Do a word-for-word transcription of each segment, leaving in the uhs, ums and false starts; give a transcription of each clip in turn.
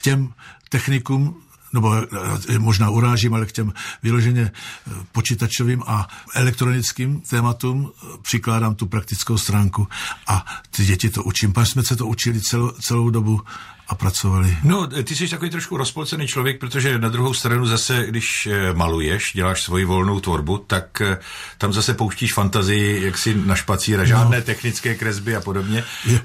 těm technikům, nebo možná urážím, ale k těm vyloženě počítačovým a elektronickým tématům přikládám tu praktickou stránku a ty děti to učím. Pak jsme se to učili celou, celou dobu a pracovali. No, ty jsi takový trošku rozpolcený člověk, protože na druhou stranu zase, když maluješ, děláš svoji volnou tvorbu, tak tam zase pouštíš fantazii, jak si na špacír a žádné no. technické kresby a podobně.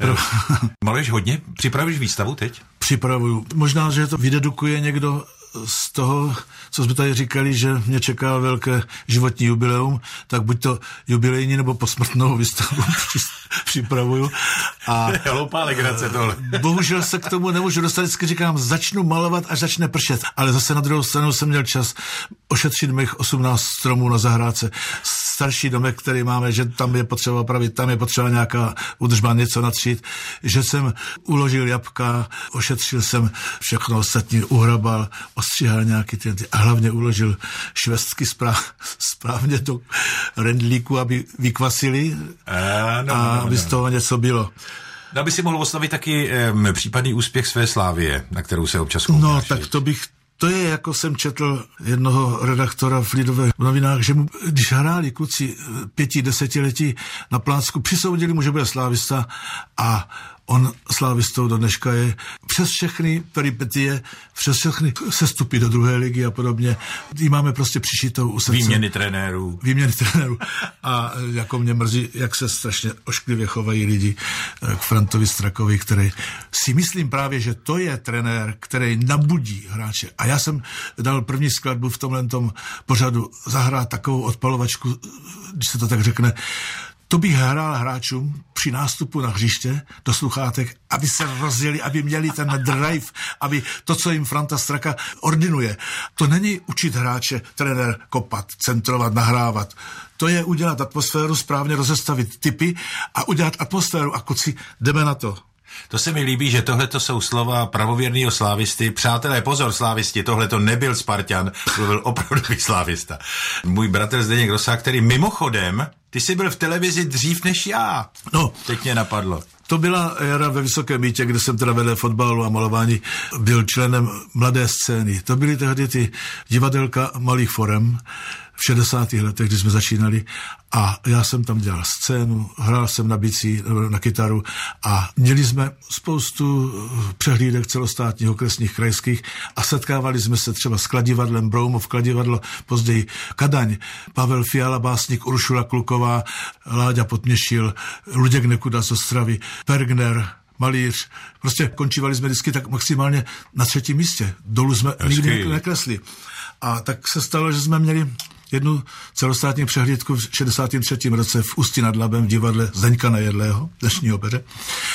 Maluješ hodně? Připravíš výstavu teď? Připravuju. Možná, že to vydedukuje někdo z toho, co jsme tady říkali, že mě čeká velké životní jubileum, tak buď to jubilejní nebo posmrtnou výstavu připravuju. A hloupá legrace tohle. Bohužel se k tomu nemůžu dostat, vždycky říkám, začnu malovat, až začne pršet. Ale zase na druhou stranu jsem měl čas ošetřit mých osmnáct stromů na zahrádce. Starší domek, který máme, že tam je potřeba opravit, tam je potřeba nějaká údržba, něco natřít, že jsem uložil jabka, ošetřil jsem všechno ostatní, uhrabal, ostříhal nějaký ty, a hlavně uložil švestky správ, správně do rendlíku, aby vykvasili a, no, a no, aby no, z toho něco bylo. No, aby si mohl oslavit taky um, případný úspěch své slávie, na kterou se občas koukáš. No, tak to bych To je, jako jsem četl jednoho redaktora v Lidových novinách, že mu, když hráli kluci pěti, desetiletí na Plácku, přisoudili mu, že bude slávista a on slávistou do dneška je přes všechny peripetie, přes všechny sestupy do druhé ligy a podobně. Jí máme prostě přišitou u srdce. Výměny trenérů. Výměny trenérů. A jako mě mrzí, jak se strašně ošklivě chovají lidi k Frantovi Strakovi, který si myslím právě, že to je trenér, který nabudí hráče. A já jsem dal první skladbu v tomhle tom pořadu zahrát takovou odpalovačku, když se to tak řekne. To bych hrál hráčům při nástupu na hřiště do sluchátek, aby se rozjeli, aby měli ten drive, aby to, co jim Franta Straka ordinuje. To není učit hráče, trenér kopat, centrovat, nahrávat. To je udělat atmosféru, správně rozestavit typy a udělat atmosféru a kluci, jdeme na to. To se mi líbí, že tohle to jsou slova pravověrného slávisty. Přátelé, pozor, slávisti, tohle to nebyl Spartan, to byl opravdový slávista. Můj bratr Zdeněk Rosák, který mimochodem, ty jsi byl v televizi dřív než já. No. Teď mě napadlo. To byla éra ve Vysokém Mýtě, kde jsem teda vedle fotbalu a malování byl členem Mladé scény. To byly tehdy ty divadelka malých forem v šedesátých letech, kdy jsme začínali a já jsem tam dělal scénu, hrál jsem na bicí, na kytaru a měli jsme spoustu přehlídek celostátních, okresních, krajských a setkávali jsme se třeba s Kladivadlem Broumov, Kladivadlo, později Kadaň, Pavel Fiala, básník, Uršula Kluková, Láďa Potměšil, Luděk Nekuda z Ostravy, Pergner, malíř. Prostě končívali jsme vždycky tak maximálně na třetím místě. Dolů jsme Hezky. nikdy nekresli. A tak se stalo, že jsme měli jednu celostátní přehlídku v šedesátém třetím roce v Ústí nad Labem v divadle Zdeňka Nejedlého, dnešní opeře.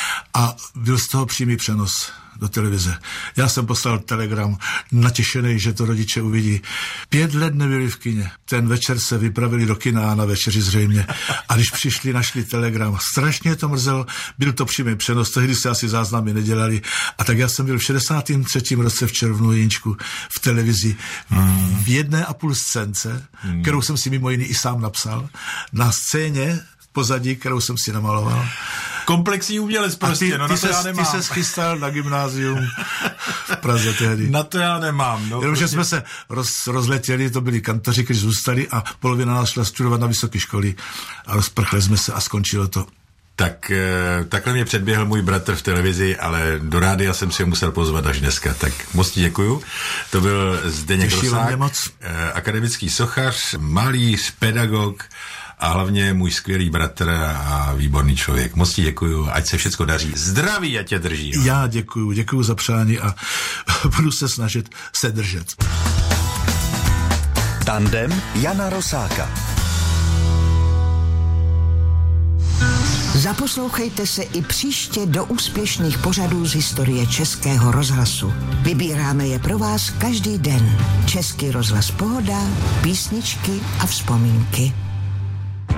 A byl z toho přímý přenos do televize. Já jsem poslal telegram natěšený, že to rodiče uvidí. Pět let nebyli v kině. Ten večer se vypravili do kina na večeři zřejmě. A když přišli, našli telegram. Strašně to mrzelo. Byl to přímý přenos, tehdy se asi záznamy nedělali. A tak já jsem byl v šedesátém třetím roce v Červnu Jeníčku v televizi hmm. v jedné a půl scénce, hmm. kterou jsem si mimo jiný i sám napsal. Na scéně pozadí, kterou jsem si namaloval. Komplexní umělec prostě, ty, no ty na to ses, já nemám. Ty se schystal na gymnázium v Praze tehdy. Na to já nemám. No, Jenomže prostě... jsme se roz, rozletěli, to byli kantoři, kteří zůstali a polovina nás šla studovat na vysoké školy a rozprchli jsme se a skončilo to. Tak takhle mě předběhl můj bratr v televizi, ale do rádia jsem si ho musel pozvat až dneska. Tak moc ti děkuju. To byl Zdeněk Rosák, akademický sochař, malíř, pedagog a hlavně můj skvělý bratr a výborný člověk. Moc ti děkuju, ať se všecko daří. Zdraví, ať tě drží. Jo. Já děkuju, děkuju za přání a budu se snažit se držet. Tandem Jana Rosáka. Zaposlouchejte se i příště do úspěšných pořadů z historie Českého rozhlasu. Vybíráme je pro vás každý den. Český rozhlas Pohoda, písničky a vzpomínky.